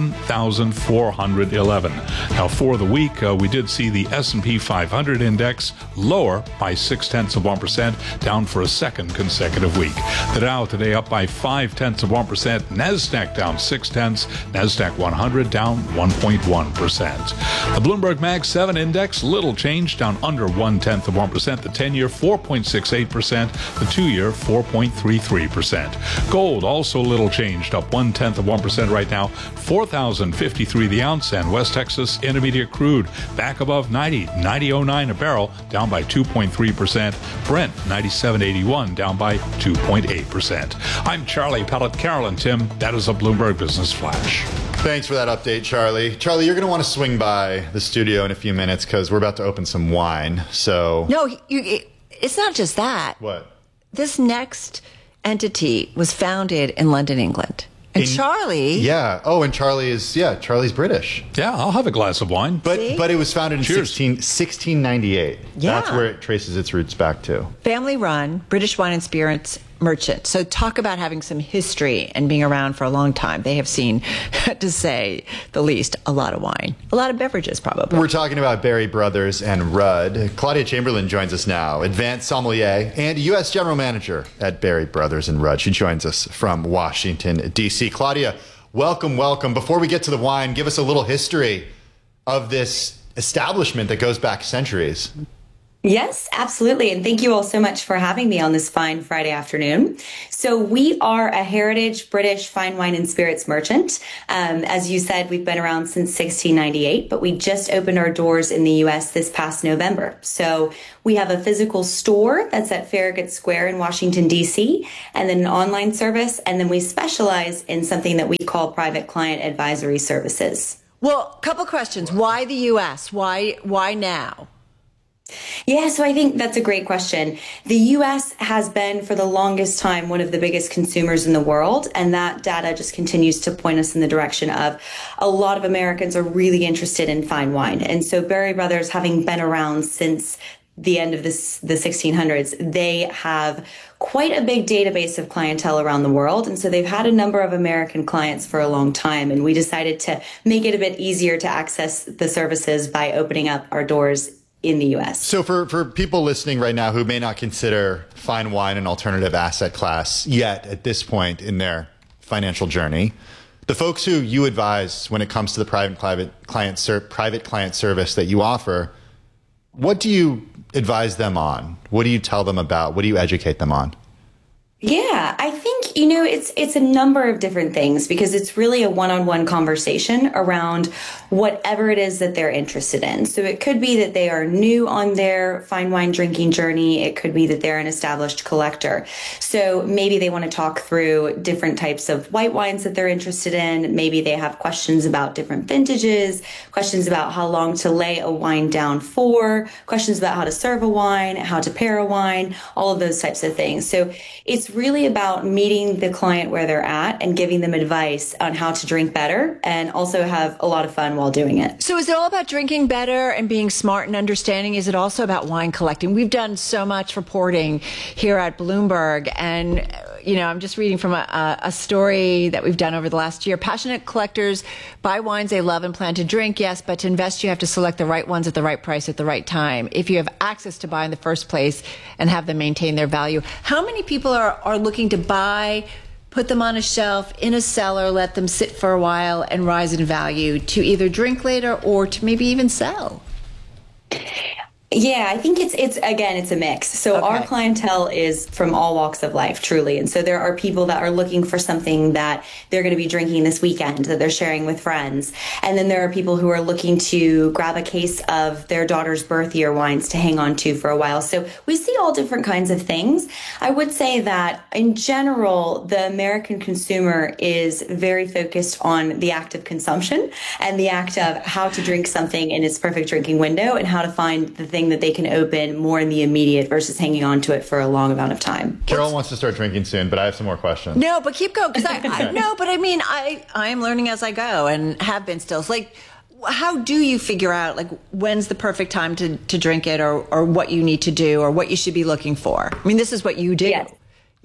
7,411. Now, for the week, we did see the S&P 500 index lower by 0.6%, down for a second consecutive week. The Dow today up by 0.5%. NASDAQ down 0.6. NASDAQ 100 down 1.1%. The Bloomberg Mag 7 Index, little change, down under 0.1%. The 10-year, 4.68%. The 2-year, 4.33%. Gold, also little changed, up 0.1% right now, $4,053 the ounce. And West Texas Intermediate crude back above 90.09 a barrel, down by 2.3%. Brent, 97.81, down by 2.8%. I'm Charlie Pellet. Carol and Tim, that is a Bloomberg Business Flash. Thanks for that update, Charlie. Charlie, you're going to want to swing by the studio in a few minutes because we're about to open some wine. So No, it's not just that. What? This next entity was founded in London, England. And Charlie... Yeah. Oh, and Charlie's British. Yeah, I'll have a glass of wine. But it was founded in 1698. Yeah. That's where it traces its roots back to. Family run, British wine and spirits merchant. So talk about having some history and being around for a long time. They have seen, to say the least, a lot of wine. A lot of beverages, probably. We're talking about Berry Brothers and Rudd. Claudia Chamberlain joins us now, advanced sommelier and U.S. general manager at Berry Brothers and Rudd. She joins us from Washington, D.C. Claudia, welcome, welcome. Before we get to the wine, give us a little history of this establishment that goes back centuries. Yes, absolutely. And thank you all so much for having me on this fine Friday afternoon. So we are a heritage British fine wine and spirits merchant. As you said, we've been around since 1698, but we just opened our doors in the U.S. this past November. So we have a physical store that's at Farragut Square in Washington, D.C., and then an online service. And then we specialize in something that we call private client advisory services. Well, a couple questions. Why the U.S.? Why now? Yeah, so I think that's a great question. The U.S. has been for the longest time one of the biggest consumers in the world, and that data just continues to point us in the direction of a lot of Americans are really interested in fine wine. And so Berry Brothers, having been around since the end of the 1600s, they have quite a big database of clientele around the world. And so they've had a number of American clients for a long time. And we decided to make it a bit easier to access the services by opening up our doors in the U.S. So for people listening right now who may not consider fine wine an alternative asset class yet at this point in their financial journey, the folks who you advise when it comes to the private client service that you offer, what do you advise them on? What do you tell them about? What do you educate them on? Yeah, I think, it's a number of different things because it's really a one-on-one conversation around whatever it is that they're interested in. So it could be that they are new on their fine wine drinking journey. It could be that they're an established collector. So maybe they want to talk through different types of white wines that they're interested in. Maybe they have questions about different vintages, questions about how long to lay a wine down for, questions about how to serve a wine, how to pair a wine, all of those types of things. So it's really about meeting the client where they're at and giving them advice on how to drink better and also have a lot of fun while doing it. So is it all about drinking better and being smart and understanding? Is it also about wine collecting? We've done so much reporting here at Bloomberg, and I'm just reading from a story that we've done over the last year. Passionate collectors buy wines they love and plan to drink, yes, but to invest, you have to select the right ones at the right price at the right time. If you have access to buy in the first place and have them maintain their value. How many people are looking to buy, put them on a shelf, in a cellar, let them sit for a while and rise in value to either drink later or to maybe even sell? Yeah, I think it's a mix. So our clientele is from all walks of life, truly. And so there are people that are looking for something that they're going to be drinking this weekend that they're sharing with friends. And then there are people who are looking to grab a case of their daughter's birth year wines to hang on to for a while. So we see all different kinds of things. I would say that in general, the American consumer is very focused on the act of consumption and the act of how to drink something in its perfect drinking window and how to find the thing that they can open more in the immediate versus hanging on to it for a long amount of time. Carol wants to start drinking soon, but I have some more questions. No, but keep going. I am learning as I go and have been still. It's like, how do you figure out when's the perfect time to drink it or what you need to do or what you should be looking for? I mean, this is what you do. Yes.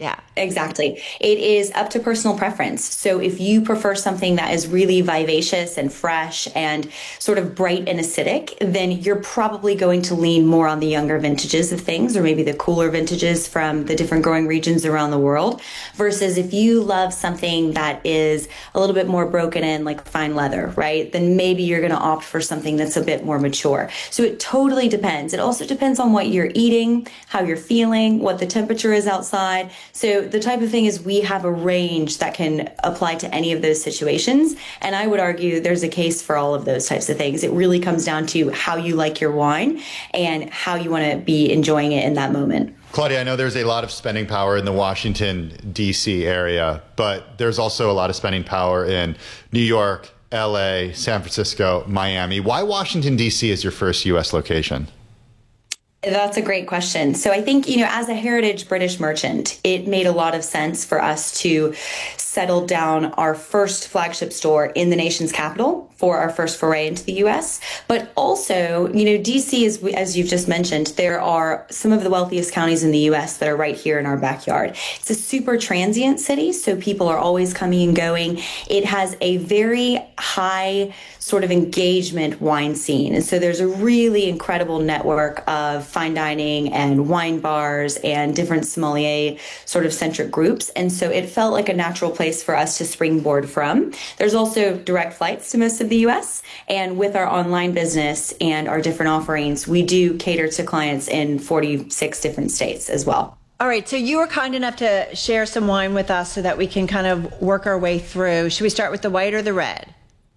Yeah, exactly. It is up to personal preference. So if you prefer something that is really vivacious and fresh and sort of bright and acidic, then you're probably going to lean more on the younger vintages of things, or maybe the cooler vintages from the different growing regions around the world. Versus if you love something that is a little bit more broken in, like fine leather, right? Then maybe you're going to opt for something that's a bit more mature. So it totally depends. It also depends on what you're eating, how you're feeling, what the temperature is outside. So the type of thing is we have a range that can apply to any of those situations. And I would argue there's a case for all of those types of things. It really comes down to how you like your wine and how you want to be enjoying it in that moment. Claudia, I know there's a lot of spending power in the Washington, D.C. area, but there's also a lot of spending power in New York, L.A., San Francisco, Miami. Why Washington, D.C. is your first U.S. location? That's a great question. So I think, as a heritage British merchant, it made a lot of sense for us to settle down our first flagship store in the nation's capital for our first foray into the U.S. But also, D.C., as you've just mentioned, there are some of the wealthiest counties in the U.S. that are right here in our backyard. It's a super transient city, so people are always coming and going. It has a very high sort of engagement wine scene. And so there's a really incredible network of fine dining and wine bars and different sommelier sort of centric groups. And so it felt like a natural place for us to springboard from. There's also direct flights to most of the US. And with our online business and our different offerings, we do cater to clients in 46 different states as well. All right, so you were kind enough to share some wine with us so that we can kind of work our way through. Should we start with the white or the red?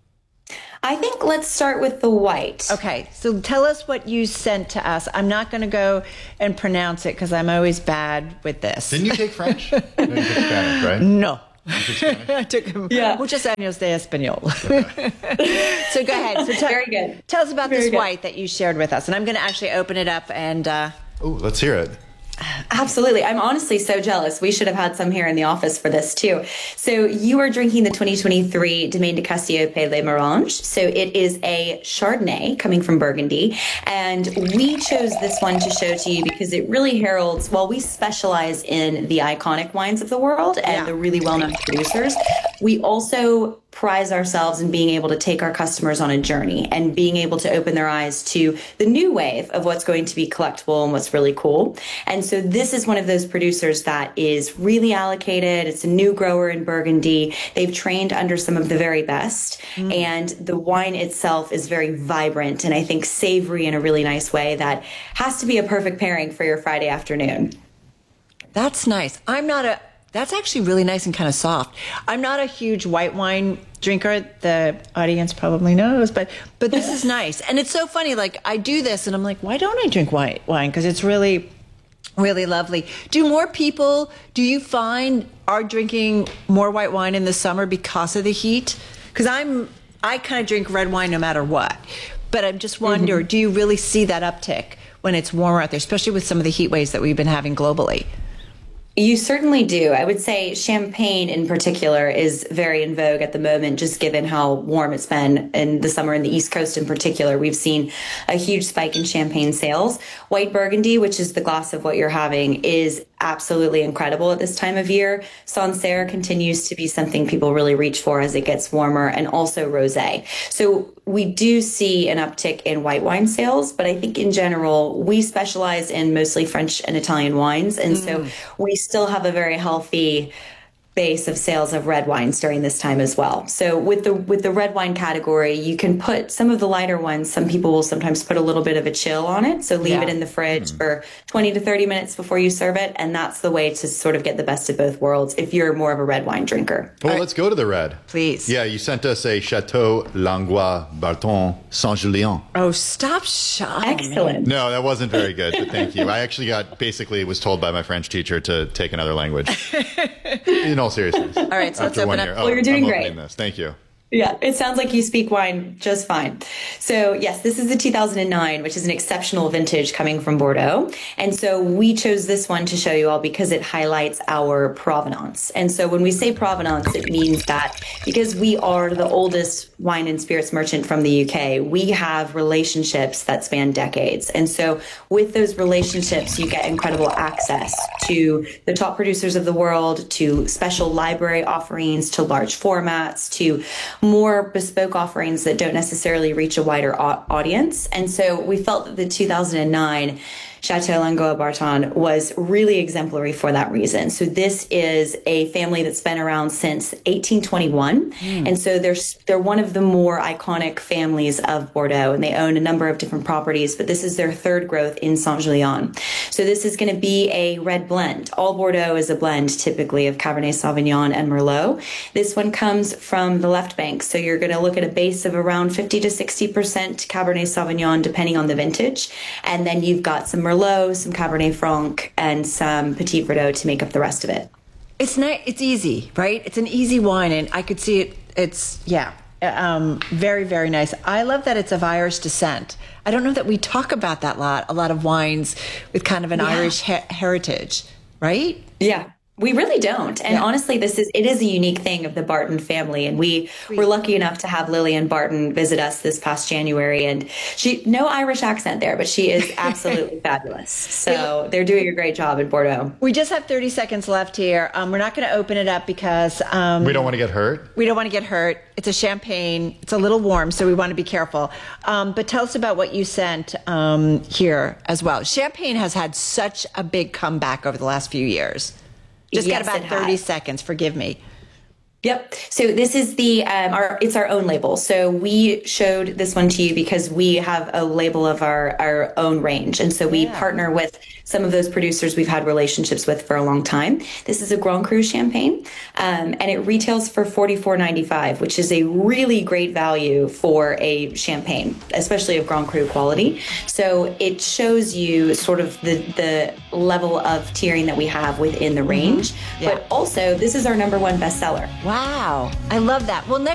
I think let's start with the white. Okay, so tell us what you sent to us. I'm not going to go and pronounce it because I'm always bad with this. Didn't you take French? You didn't take Spanish, right? No. I took muchos años de español. So go ahead. So very good. Tell us about this white that you shared with us. And I'm going to actually open it up and... let's hear it. Absolutely. I'm honestly so jealous. We should have had some here in the office for this too. So you are drinking the 2023 Domaine de Cassiope Les Moranges. So it is a Chardonnay coming from Burgundy. And we chose this one to show to you because it really heralds, while we specialize in the iconic wines of the world and the really well-known producers, we also prize ourselves in being able to take our customers on a journey and being able to open their eyes to the new wave of what's going to be collectible and what's really cool. And so this is one of those producers that is really allocated. It's a new grower in Burgundy. They've trained under some of the very best. And the wine itself is very vibrant and I think savory in a really nice way that has to be a perfect pairing for your Friday afternoon. That's nice. That's actually really nice and kind of soft. I'm not a huge white wine drinker. The audience probably knows, but this is nice. And it's so funny. Like I do this and I'm like, why don't I drink white wine? Because it's really, really lovely. Do you find are drinking more white wine in the summer because of the heat? Because I kind of drink red wine no matter what. But I'm just wonder, do you really see that uptick when it's warmer out there, especially with some of the heat waves that we've been having globally? You certainly do. I would say champagne in particular is very in vogue at the moment, just given how warm it's been in the summer in the East Coast in particular. We've seen a huge spike in champagne sales. White Burgundy, which is the glass of what you're having, is absolutely incredible at this time of year. Sancerre continues to be something people really reach for as it gets warmer, and also rosé. So we do see an uptick in white wine sales, but I think in general, we specialize in mostly French and Italian wines. And so we still have a very healthy base of sales of red wines during this time as well. So with the red wine category, you can put some of the lighter ones. Some people will sometimes put a little bit of a chill on it. So leave it in the fridge for 20 to 30 minutes before you serve it. And that's the way to sort of get the best of both worlds if you're more of a red wine drinker. Well, let's go to the red. Please. Yeah, you sent us a Chateau Langlois Barton Saint-Julien. Oh, stop shy. Excellent. No, that wasn't very good, but thank you. I actually was told by my French teacher to take another language. In all seriousness. All right, so let's open up. Well, you're doing I'm great. This. Thank you. Yeah, it sounds like you speak wine just fine. So yes, this is the 2009, which is an exceptional vintage coming from Bordeaux. And so we chose this one to show you all because it highlights our provenance. And so when we say provenance, it means that because we are the oldest wine and spirits merchant from the UK, we have relationships that span decades. And so with those relationships, you get incredible access to the top producers of the world, to special library offerings, to large formats, to more bespoke offerings that don't necessarily reach a wider audience. And so we felt that the 2009 Chateau Langoa-Barton was really exemplary for that reason. So this is a family that's been around since 1821. And so they're one of the more iconic families of Bordeaux, and they own a number of different properties, but this is their third growth in Saint-Julien. So this is going to be a red blend. All Bordeaux is a blend typically of Cabernet Sauvignon and Merlot. This one comes from the left bank. So you're going to look at a base of around 50 to 60% Cabernet Sauvignon, depending on the vintage. And then you've got some Merlot, some Cabernet Franc, and some Petit Verdot to make up the rest of it. It's nice. It's easy, right? It's an easy wine, and I could see it. It's very, very nice. I love that it's of Irish descent. I don't know that we talk about that a lot of wines with kind of an Irish heritage, right? Yeah. We really don't. And honestly, it is a unique thing of the Barton family. And we were lucky enough to have Lillian Barton visit us this past January. And no Irish accent there, but she is absolutely fabulous. So they're doing a great job in Bordeaux. We just have 30 seconds left here. We're not going to open it up because... we don't want to get hurt. We don't want to get hurt. It's a champagne. It's a little warm, so we want to be careful. But tell us about what you sent here as well. Champagne has had such a big comeback over the last few years. Just got about 30 seconds. Forgive me. Yep. So this is it's our own label. So we showed this one to you because we have a label of our own range. And so we partner with some of those producers we've had relationships with for a long time. This is a Grand Cru champagne, and it retails for $44.95, which is a really great value for a champagne, especially of Grand Cru quality. So it shows you sort of the level of tiering that we have within the range. But also, this is our #1 bestseller. Wow. I love that. Well, next